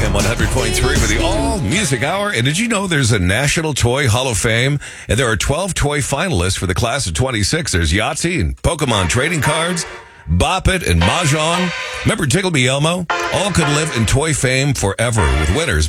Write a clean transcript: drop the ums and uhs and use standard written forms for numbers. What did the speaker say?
FM 100.3 for the All Music Hour. And did you know there's a National Toy Hall of Fame? And there are 12 toy finalists for the class of 26. There's Yahtzee and Pokemon trading cards, Bop It and Mahjong. Remember Tickle Me Elmo? All could live in toy fame forever with winners